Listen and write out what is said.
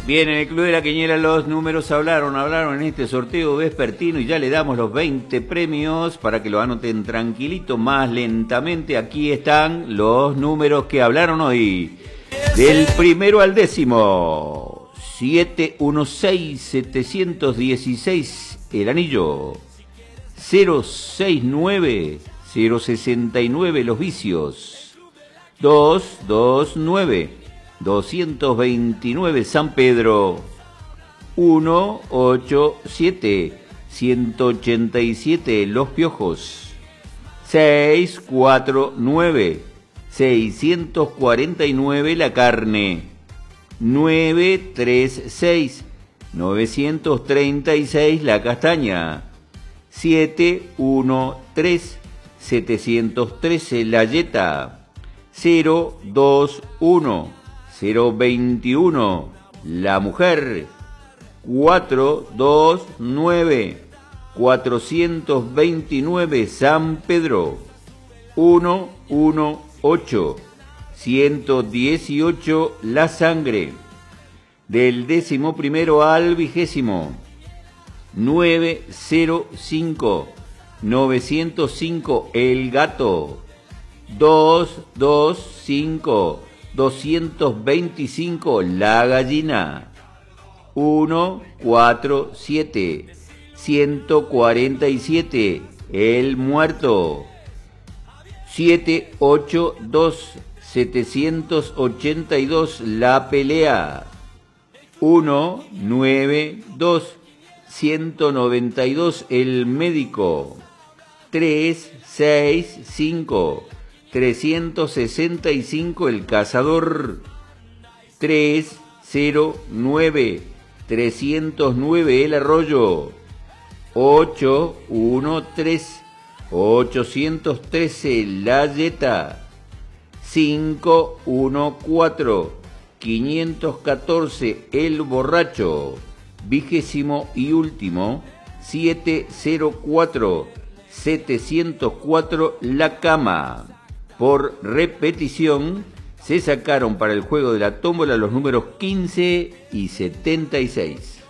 Bien, en el Club de la Quiniela los números hablaron en este sorteo vespertino y ya le damos los 20 premios para que lo anoten tranquilito, más lentamente. Aquí están los números que hablaron hoy. Del primero al décimo, 716-716 el anillo, 069-069 los vicios, 229 San Pedro, 187 los piojos, 649 la carne, 936 la castaña, 713 la yeta, 021 la mujer, 429 San Pedro, 118 la sangre. Del 11º al 20º, 905 el gato, 225 la gallina, 147 el muerto, 782 la pelea, 192 el médico, 365 el cazador, 309 el arroyo, 813 la yeta, 514 el borracho, 20º y último, 704 la cama. Por repetición, se sacaron para el juego de la tómbola los números 15 y 76.